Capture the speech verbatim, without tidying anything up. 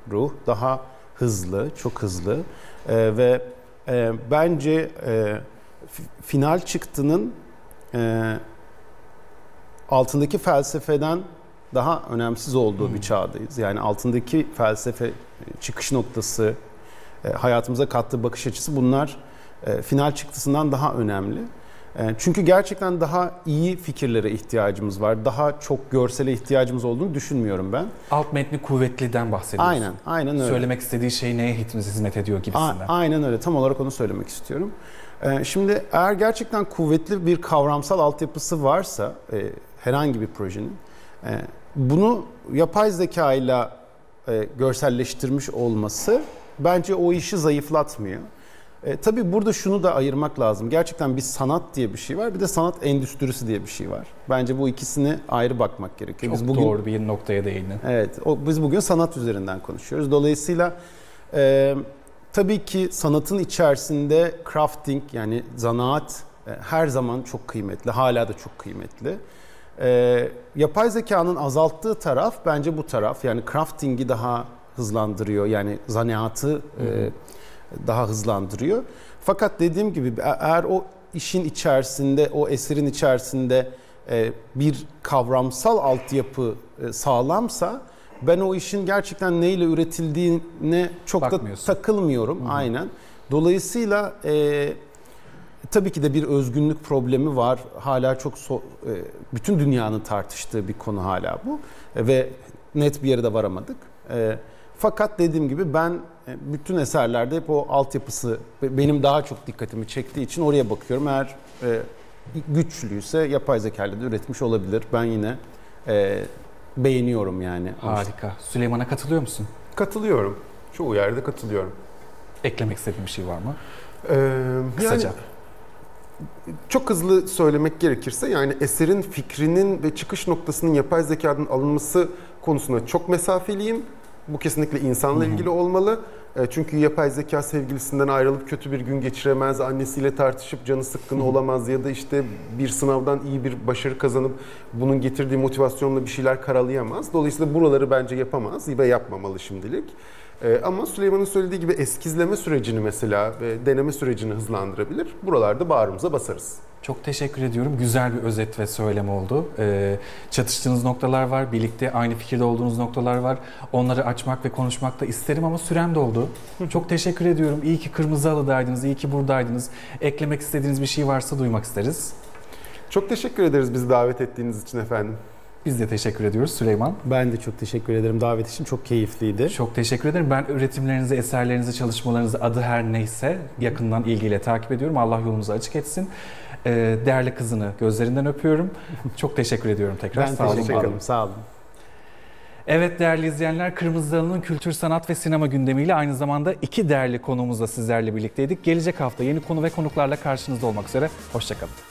ruh, daha hızlı, çok hızlı e, ve e, bence e, final çıktının e, altındaki felsefeden daha önemsiz olduğu hmm. bir çağdayız. Yani altındaki felsefe çıkış noktası, e, hayatımıza kattığı bakış açısı bunlar e, final çıktısından daha önemli. E, çünkü gerçekten daha iyi fikirlere ihtiyacımız var. Daha çok görsele ihtiyacımız olduğunu düşünmüyorum ben. Alt metni kuvvetliden bahsediyorsun. Aynen, aynen öyle. Söylemek istediği şey neye hizmet ediyor gibisinden. A- aynen öyle. Tam olarak onu söylemek istiyorum. E, şimdi eğer gerçekten kuvvetli bir kavramsal altyapısı varsa e, herhangi bir projenin e, bunu yapay zeka ile görselleştirmiş olması bence o işi zayıflatmıyor. E, tabii burada şunu da ayırmak lazım. Gerçekten bir sanat diye bir şey var, bir de sanat endüstrisi diye bir şey var. Bence bu ikisini ayrı bakmak gerekiyor. Çok biz bugün, doğru bir noktaya değindin. Evet, o, biz bugün sanat üzerinden konuşuyoruz. Dolayısıyla e, tabii ki sanatın içerisinde crafting yani zanaat e, her zaman çok kıymetli, hala da çok kıymetli. E, yapay zekanın azalttığı taraf bence bu taraf. Yani crafting'i daha hızlandırıyor, yani zanaatı e, daha hızlandırıyor. Fakat dediğim gibi eğer o işin içerisinde, o eserin içerisinde e, bir kavramsal altyapı e, sağlamsa ben o işin gerçekten neyle üretildiğine çok da takılmıyorum. Hı-hı. Aynen. Dolayısıyla e, tabii ki de bir özgünlük problemi var. Hala çok so, e, bütün dünyanın tartıştığı bir konu hala bu e, ve net bir yere de varamadık. E, fakat dediğim gibi ben bütün eserlerde hep o altyapısı benim daha çok dikkatimi çektiği için oraya bakıyorum. Eğer e, güçlüyse yapay zeka ile de üretmiş olabilir. Ben yine e, beğeniyorum yani. Harika. Süleyman'a katılıyor musun? Katılıyorum. Çoğu yerde katılıyorum. Eklemek istediğin bir şey var mı? Ee, Kısaca. Yani, çok hızlı söylemek gerekirse yani eserin fikrinin ve çıkış noktasının yapay zekadan alınması konusunda çok mesafeliyim. Bu kesinlikle insanla ilgili olmalı. Çünkü yapay zeka sevgilisinden ayrılıp kötü bir gün geçiremez, annesiyle tartışıp canı sıkkın olamaz ya da işte bir sınavdan iyi bir başarı kazanıp bunun getirdiği motivasyonla bir şeyler karalayamaz. Dolayısıyla buraları bence yapamaz ve yapmamalı şimdilik. Ama Süleyman'ın söylediği gibi eskizleme sürecini mesela ve deneme sürecini hızlandırabilir. Buralarda bağrımıza basarız. Çok teşekkür ediyorum. Güzel bir özet ve söylem oldu. Ee, çatıştığınız noktalar var. Birlikte aynı fikirde olduğunuz noktalar var. Onları açmak ve konuşmak da isterim ama sürem doldu. Çok teşekkür ediyorum. İyi ki Kırmızı Halı'daydınız. İyi ki buradaydınız. Eklemek istediğiniz bir şey varsa duymak isteriz. Çok teşekkür ederiz bizi davet ettiğiniz için efendim. Biz de teşekkür ediyoruz Süleyman. Ben de çok teşekkür ederim davet için. Çok keyifliydi. Çok teşekkür ederim. Ben üretimlerinizi, eserlerinizi, çalışmalarınızı adı her neyse yakından ilgiyle takip ediyorum. Allah yolunuzu açık etsin. Ee, değerli kızını gözlerinden öpüyorum. Çok teşekkür ediyorum tekrar. Ben sağ olun, teşekkür ederim. Sağ olun. Evet değerli izleyenler, Kırmızı Halı'nın kültür, sanat ve sinema gündemiyle aynı zamanda iki değerli konuğumuzla sizlerle birlikteydik. Gelecek hafta yeni konu ve konuklarla karşınızda olmak üzere. Hoşça kalın.